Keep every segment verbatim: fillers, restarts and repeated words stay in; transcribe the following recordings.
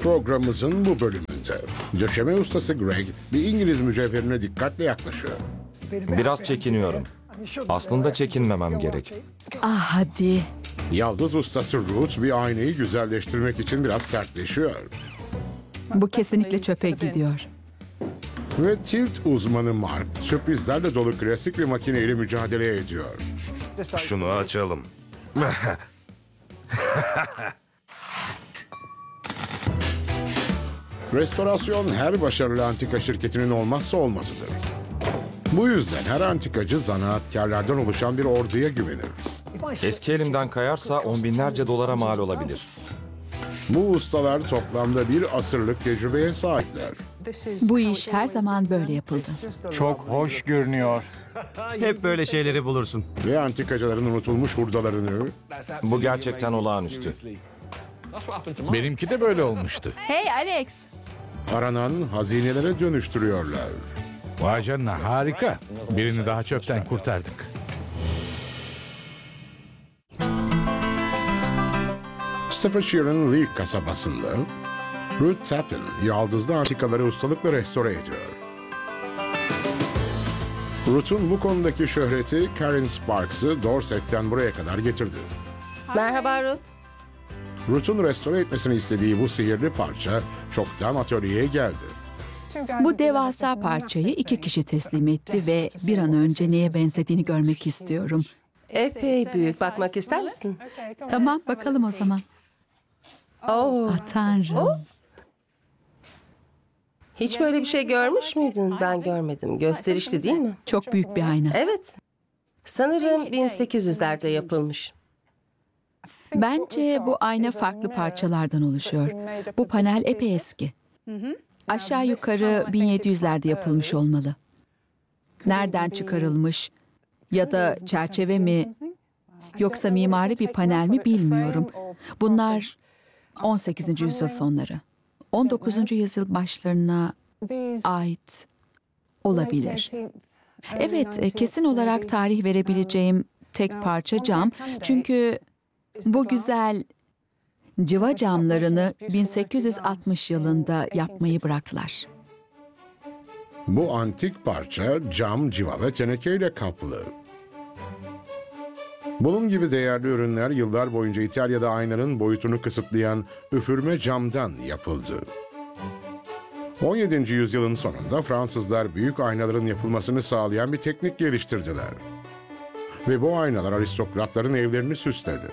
Programımızın bu bölümünde döşeme ustası Greg bir İngiliz mücevherine dikkatle yaklaşıyor. Biraz çekiniyorum. Aslında çekinmemem gerek. Ah hadi. Yaldız ustası Ruth bir aynayı güzelleştirmek için biraz sertleşiyor. Bu kesinlikle çöpe gidiyor. Ve tilt uzmanı Mark sürprizlerle dolu klasik bir makineyle mücadele ediyor. Şunu açalım. Restorasyon her başarılı antika şirketinin olmazsa olmazıdır. Bu yüzden her antikacı zanaatkarlardan oluşan bir orduya güvenir. Eski elimden kayarsa on binlerce dolara mal olabilir. Bu ustalar toplamda bir asırlık tecrübeye sahipler. Bu iş her zaman böyle yapıldı. Çok hoş görünüyor. Hep böyle şeyleri bulursun. Ve antikacıların unutulmuş hurdalarını, Bu gerçekten olağanüstü. Benimki de böyle olmuştu. Hey Alex. aranan hazinelere dönüştürüyorlar. Vay canına, harika. Birini daha çöpten kurtardık. Staffordshire'ın Leek kasabasında Ruth Taplin yaldızlı antikaları ustalıkla restore ediyor. Ruth'un bu konudaki şöhreti Karen Sparks'ı Dorset'ten buraya kadar getirdi. Merhaba Ruth. Ruth'un restore etmesini istediği bu sihirli parça çoktan atölyeye geldi. Bu devasa parçayı iki kişi teslim etti ve bir an önce neye benzediğini görmek istiyorum. Epey büyük. Bakmak ister misin? Tamam bakalım o zaman. Oo, Ah tanrım. hiç böyle bir şey görmüş müydün? Ben görmedim. Gösterişli değil mi? Çok büyük bir ayna. Evet. Sanırım bin sekiz yüzlerde yapılmış. Bence bu ayna farklı parçalardan oluşuyor. Bu panel epey eski. Aşağı yukarı bin yedi yüzlerde yapılmış olmalı. Nereden çıkarılmış ya da çerçeve mi yoksa mimari bir panel mi bilmiyorum. Bunlar on sekizinci yüzyıl sonları. on dokuzuncu yüzyıl başlarına ait olabilir. Evet, kesin olarak tarih verebileceğim tek parça cam. Çünkü bu güzel civa camlarını bin sekiz yüz altmış yılında yapmayı bıraktılar. Bu antik parça cam, civa ve tenekeyle kaplı. Bunun gibi değerli ürünler yıllar boyunca İtalya'da aynanın boyutunu kısıtlayan üfürme camdan yapıldı. on yedinci yüzyılın sonunda Fransızlar büyük aynaların yapılmasını sağlayan bir teknik geliştirdiler. Ve bu aynalar aristokratların evlerini süsledi.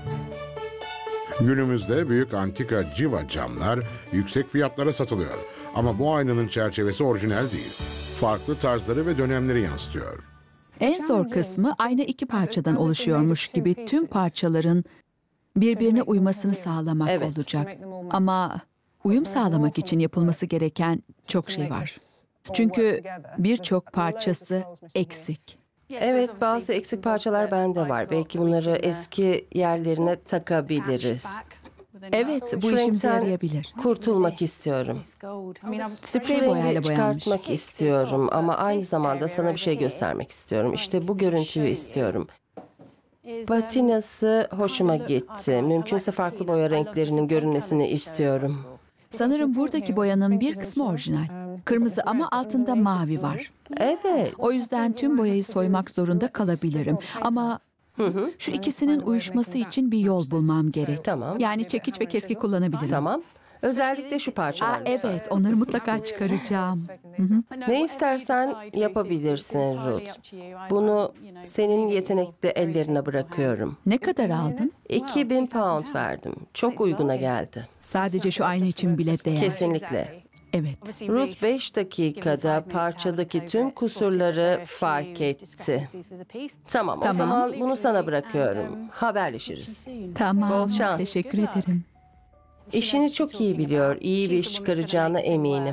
Günümüzde büyük antika civa camlar yüksek fiyatlara satılıyor. Ama bu aynanın çerçevesi orijinal değil. Farklı tarzları ve dönemleri yansıtıyor. En zor kısmı ayna iki parçadan oluşuyormuş gibi tüm parçaların birbirine uymasını sağlamak Evet. olacak. Ama uyum sağlamak için yapılması gereken çok şey var. Çünkü birçok parçası eksik. Evet, bazı eksik parçalar bende var. Belki bunları eski yerlerine takabiliriz. Evet, bu Şu işimize renkten yarayabilir. kurtulmak istiyorum. Sprey Şu boyayla rengi boyanmış. çıkartmak istiyorum ama aynı zamanda sana bir şey göstermek istiyorum. İşte bu görüntüyü istiyorum. Patinası hoşuma gitti. Mümkünse farklı boya renklerinin görünmesini istiyorum. Sanırım buradaki boyanın bir kısmı orijinal. Kırmızı ama altında mavi var. Evet. O yüzden tüm boyayı soymak zorunda kalabilirim. Ama şu ikisinin uyuşması için bir yol bulmam gerek. Tamam. Yani çekiç ve keski kullanabilirim. Tamam. Özellikle şu Aa, parçalar. evet, onları mutlaka çıkaracağım. Ne istersen yapabilirsin Ruth. Bunu senin yetenekli ellerine bırakıyorum. Ne kadar aldın? iki bin pound verdim. Çok uyguna geldi. Sadece şu ayna için bile değer. Kesinlikle. Evet. Ruth beş dakikada parçadaki tüm kusurları fark etti. Tamam, o Tamam. zaman bunu sana bırakıyorum. Haberleşiriz. Tamam. Bol şans. Teşekkür ederim. İşini çok iyi biliyor. İyi bir iş çıkaracağına eminim.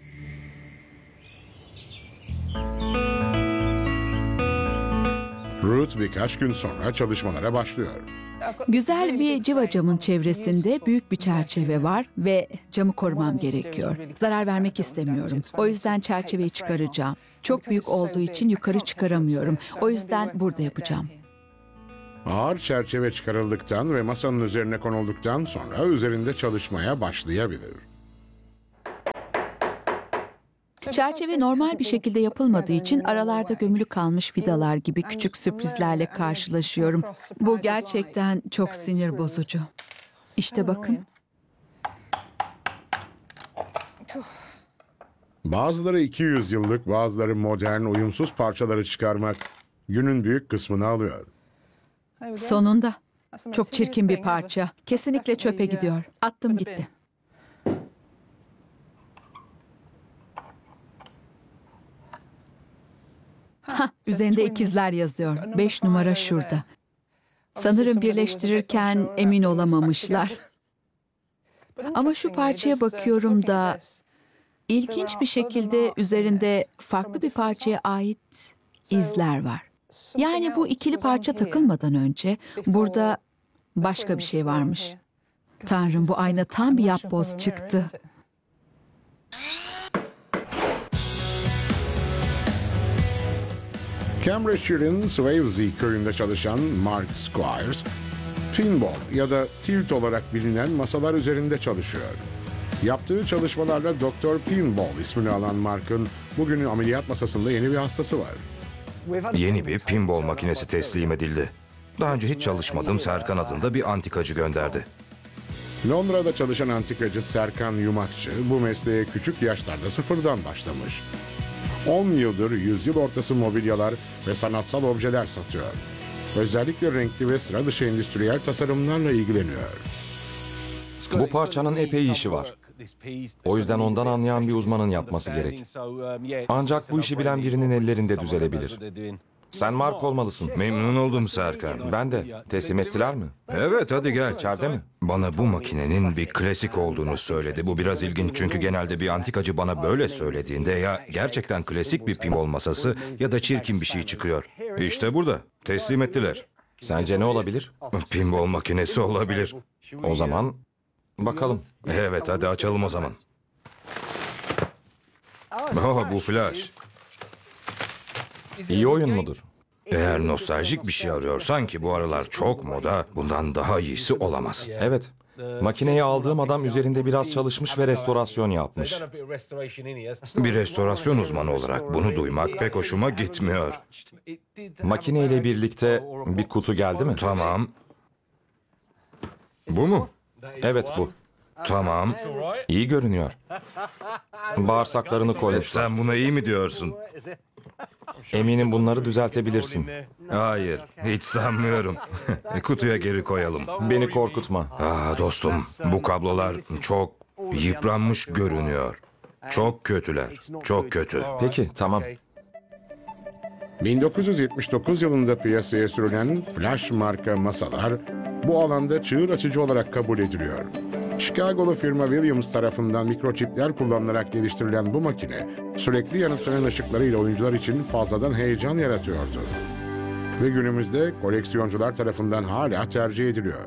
Ruth birkaç gün sonra çalışmalara başlıyor. Güzel bir civa camın çevresinde büyük bir çerçeve var ve camı korumam gerekiyor. Zarar vermek istemiyorum. O yüzden çerçeveyi çıkaracağım. Çok büyük olduğu için yukarı çıkaramıyorum. O yüzden burada yapacağım. Ağır çerçeve çıkarıldıktan ve masanın üzerine konulduktan sonra üzerinde çalışmaya başlayabilir. Çerçeve normal bir şekilde yapılmadığı için aralarda gömülü kalmış vidalar gibi küçük sürprizlerle karşılaşıyorum. Bu gerçekten çok sinir bozucu. İşte bakın. Bazıları iki yüz yıllık, bazıları modern, uyumsuz parçaları çıkarmak günün büyük kısmını alıyor. Sonunda. Çok çirkin bir parça. Kesinlikle çöpe gidiyor. Attım gitti. Hah, üzerinde ikizler yazıyor. Beş numara şurada. Sanırım birleştirirken emin olamamışlar. Ama şu parçaya bakıyorum da ilginç bir şekilde üzerinde farklı bir parçaya ait izler var. Yani bu ikili parça takılmadan önce burada başka bir şey varmış. Tanrım, bu ayna tam bir yapboz çıktı. Cambridgeshire'in Swavesey köyünde çalışan Mark Squires, pinball ya da tilt olarak bilinen masalar üzerinde çalışıyor. Yaptığı çalışmalarla Doktor Pinball ismini alan Mark'ın bugün ameliyat masasında yeni bir hastası var. Yeni bir pinball makinesi teslim edildi. Daha önce hiç çalışmadığım Serkan adında bir antikacı gönderdi. Londra'da çalışan antikacı Serkan Yumakçı bu mesleğe küçük yaşlarda sıfırdan başlamış. on yıldır yüzyıl ortası mobilyalar ve sanatsal objeler satıyor. Özellikle renkli ve sıra dışı endüstriyel tasarımlarla ilgileniyor. Bu parçanın epey işi var. O yüzden ondan anlayan bir uzmanın yapması gerek. Ancak bu işi bilen birinin ellerinde düzelebilir. Sen Mark olmalısın. Memnun oldum Serkan. Ben de. Teslim ettiler mi? Evet, hadi gel. İçeride mi? Bana bu makinenin bir klasik olduğunu söyledi. Bu biraz ilginç çünkü genelde bir antikacı bana böyle söylediğinde ya gerçekten klasik bir pinball masası ya da çirkin bir şey çıkıyor. İşte burada. Teslim ettiler. Sence ne olabilir? Pinball makinesi olabilir. O zaman bakalım. Evet, hadi açalım o zaman. Oh, bu flash. İyi oyun mudur? Eğer nostaljik bir şey arıyorsan ki bu aralar çok moda, bundan daha iyisi olamaz. Evet. Makineyi aldığım adam üzerinde biraz çalışmış ve restorasyon yapmış. Bir restorasyon uzmanı olarak bunu duymak pek hoşuma gitmiyor. Makine ile birlikte bir kutu geldi mi? Tamam. Bu mu? Evet, bu. Tamam. İyi görünüyor. Bağırsaklarını koymuşlar. Sen buna iyi mi diyorsun? Eminim bunları düzeltebilirsin. Hayır, hiç sanmıyorum. Kutuya geri koyalım. Beni korkutma. Ah dostum, bu kablolar çok yıpranmış görünüyor. Çok kötüler, çok kötü. Peki, tamam. bin dokuz yüz yetmiş dokuz yılında piyasaya sürülen Flash marka masalar bu alanda çığır açıcı olarak kabul ediliyor. Chicago'lu firma Williams tarafından mikroçipler kullanılarak geliştirilen bu makine sürekli yanıp sönen ışıklarıyla oyuncular için fazladan heyecan yaratıyordu. Ve günümüzde koleksiyoncular tarafından hala tercih ediliyor.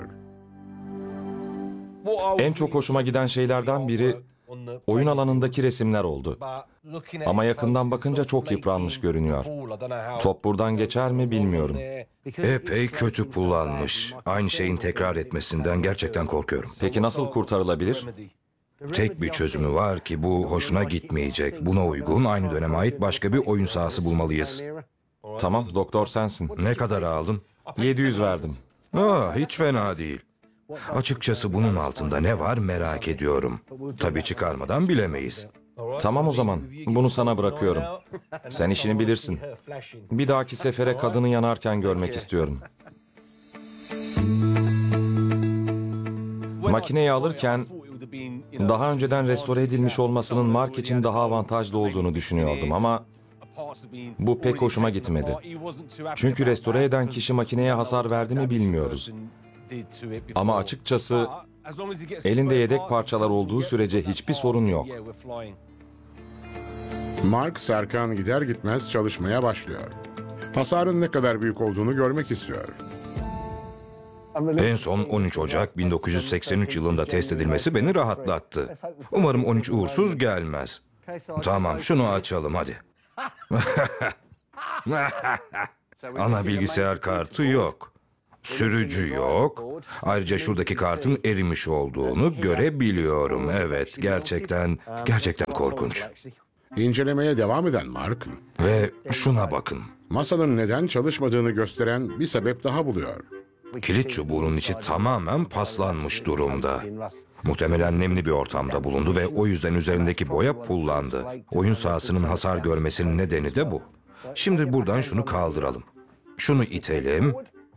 En çok hoşuma giden şeylerden biri oyun alanındaki resimler oldu. Ama yakından bakınca çok yıpranmış görünüyor. Top buradan geçer mi bilmiyorum. Epey kötü kullanmış. Aynı şeyin tekrar etmesinden gerçekten korkuyorum. Peki nasıl kurtarılabilir? Tek bir çözümü var ki bu hoşuna gitmeyecek. Buna uygun aynı döneme ait başka bir oyun sahası bulmalıyız. Tamam, doktor sensin. Ne kadar aldın? yedi yüz verdim. Ah, hiç fena değil. Açıkçası bunun altında ne var merak ediyorum. Tabii çıkarmadan bilemeyiz. Tamam o zaman. Bunu sana bırakıyorum. Sen işini bilirsin. Bir dahaki sefere kadını yanarken görmek istiyorum. Makineyi alırken daha önceden restore edilmiş olmasının Mark için daha avantajlı olduğunu düşünüyordum ama bu pek hoşuma gitmedi. Çünkü restore eden kişi makineye hasar verdi mi bilmiyoruz. Ama açıkçası elinde yedek parçalar olduğu sürece hiçbir sorun yok. Mark Serkan gider gitmez çalışmaya başlıyor. Hasarın ne kadar büyük olduğunu görmek istiyor. En son on üç Ocak bin dokuz yüz seksen üç yılında test edilmesi beni rahatlattı. Umarım on üç uğursuz gelmez. Tamam, şunu açalım hadi. Ana bilgisayar kartı yok. Sürücü yok. Ayrıca şuradaki kartın erimiş olduğunu görebiliyorum. Evet, gerçekten, gerçekten korkunç. İncelemeye devam eden Mark, Ve şuna bakın. masanın neden çalışmadığını gösteren bir sebep daha buluyor. Kilit çubuğunun içi tamamen paslanmış durumda. Muhtemelen nemli bir ortamda bulundu ve o yüzden üzerindeki boya pullandı. Oyun sahasının hasar görmesinin nedeni de bu. Şimdi buradan şunu kaldıralım. Şunu itelim.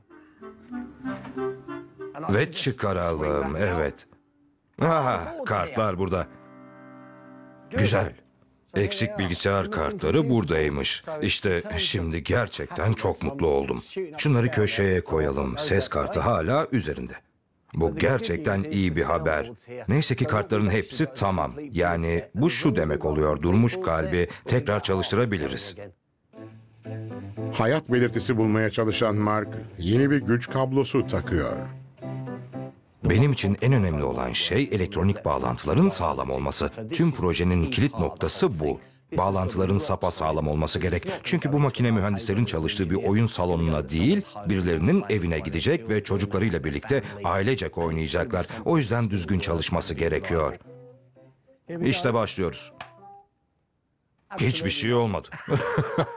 Ve çıkaralım, evet. Aha, kartlar burada. Güzel. Eksik bilgisayar kartları buradaymış. İşte şimdi gerçekten çok mutlu oldum. Şunları köşeye koyalım. Ses kartı hala üzerinde. Bu gerçekten iyi bir haber. Neyse ki kartların hepsi tamam. Yani bu şu demek oluyor. Durmuş kalbi tekrar çalıştırabiliriz. Hayat belirtisi bulmaya çalışan Mark, yeni bir güç kablosu takıyor. Benim için en önemli olan şey elektronik bağlantıların sağlam olması. Tüm projenin kilit noktası bu. Bağlantıların sapasağlam olması gerek. Çünkü bu makine mühendislerin çalıştığı bir oyun salonuna değil, birilerinin evine gidecek ve çocuklarıyla birlikte ailecek oynayacaklar. O yüzden düzgün çalışması gerekiyor. İşte başlıyoruz. Hiçbir şey olmadı.